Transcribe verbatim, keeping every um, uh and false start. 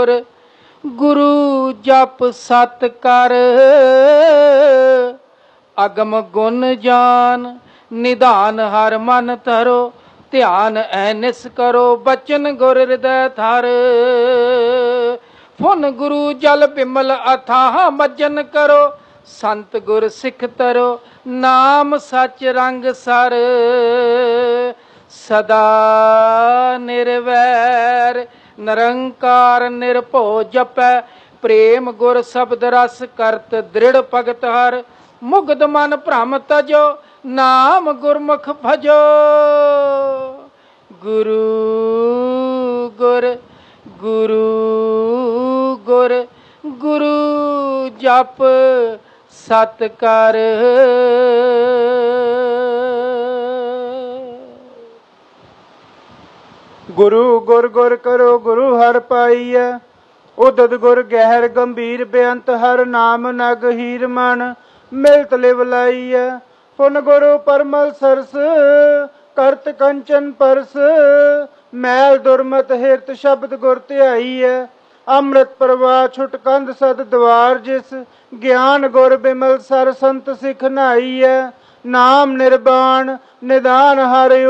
गुरु जप सत कर अगम गुण जान निधान हर मन धरो ध्यान ऐनिस करो बचन गुर हृदय थर फुन गुरु जल बिमल अथाह मज्जन करो संत गुर सिख तरो नाम सच रंग सर सदा निर्वैर निरंकार निरभो जपै प्रेम गुर शब्द रस करत दृढ़ भगत हर मुग्ध मन भ्रम तजो नाम गुरमुख भजो गुरु गुर गुरु गुर गुरु जप सत कर। गुरु गुर गुर करो गुरु हर पाईय उदत गुर गहर गंभीर बेअंत हर नाम नग हीर मन मिलत लिव लाईय पुन गुरु परमल सरस करत कंचन परस मैल दुरमत हिरत शब्द गुर ध्याईय अमृत प्रवाह छुट कंध सद द्वार जिस ज्ञान गुर बिमल सर संत सिख नाईय नाम निर्वाण निदान हर